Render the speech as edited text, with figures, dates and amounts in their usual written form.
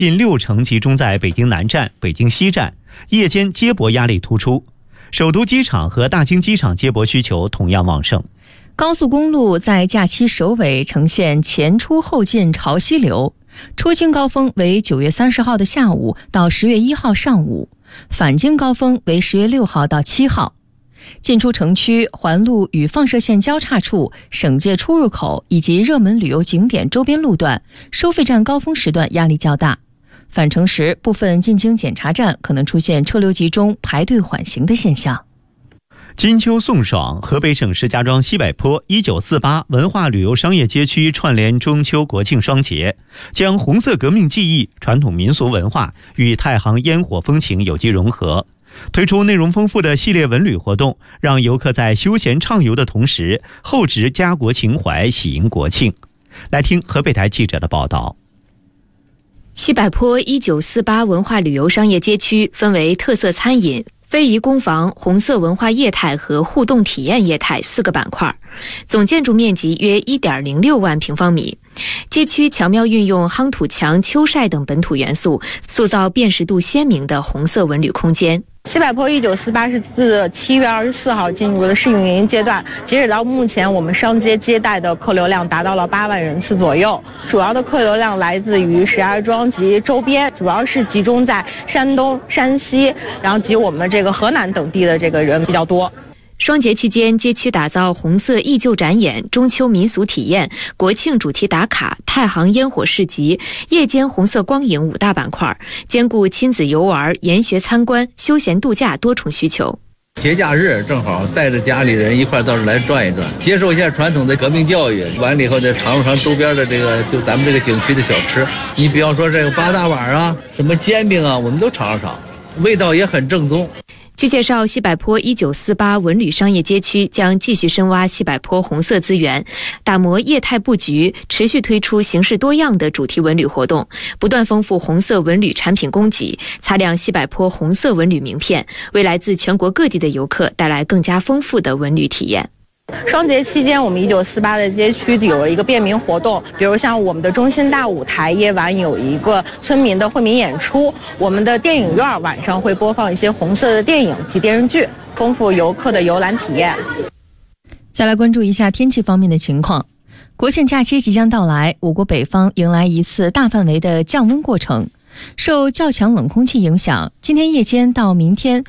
近60%集中在北京南站、北京西站，夜间接驳压力突出。首都机场和大兴机场接驳需求同样旺盛。 高速公路在假期首尾呈现前出后进潮汐流，出京高峰为9月30号的下午到10月1号上午，返京高峰为10月6号到7号。进出城区、环路与放射线交叉处、省界出入口以及热门旅游景点周边路段，收费站高峰时段压力较大。返程时，部分进京检查站可能出现车流集中、排队缓行的现象。 金秋送爽，河北省石家庄西柏坡1948文化旅游商业街区串联中秋国庆双节，将红色革命记忆、传统民俗文化与太行烟火风情有机融合，推出内容丰富的系列文旅活动，让游客在休闲畅游的同时，厚植家国情怀，喜迎国庆。来听河北台记者的报道。 西柏坡1948文化旅游商业街区分为特色餐饮、非遗工坊、红色文化业态和互动体验业态4个板块，总建筑面积约 1.06 万平方米。街区巧妙运用夯土墙、秋晒等本土元素，塑造辨识度鲜明的红色文旅空间。 西柏坡1948是自7月24号进入了试运营阶段，截止到目前，我们上街接待的客流量达到了8万人次左右。主要的客流量来自于石家庄及周边，主要是集中在山东、山西，然后及我们这个河南等地的这个人比较多。 双节期间，街区打造红色忆旧展演、中秋民俗体验、国庆主题打卡、太行烟火市集、夜间红色光影5大板块，兼顾亲子游玩、研学参观、休闲度假多重需求。 节假日正好带着家里人一块到这来转一转，接受一下传统的革命教育，完了以后再尝一尝周边的这个就咱们这个景区的小吃。你比方说这个八大碗啊，什么煎饼啊，我们都尝一尝，味道也很正宗。 据介绍，西柏坡1948文旅商业街区将继续深挖西柏坡红色资源，打磨业态布局，持续推出形式多样的主题文旅活动，不断丰富红色文旅产品供给，擦亮西柏坡红色文旅名片，为来自全国各地的游客带来更加丰富的文旅体验。 双节期间，我们1948的街区有了一个便民活动，比如像我们的中心大舞台夜晚有一个村民的惠民演出，我们的电影院晚上会播放一些红色的电影及电视剧，丰富游客的游览体验。 再来关注一下天气方面的情况。国庆假期即将到来，我国北方迎来一次大范围的降温过程。受较强冷空气影响，今天夜间到明天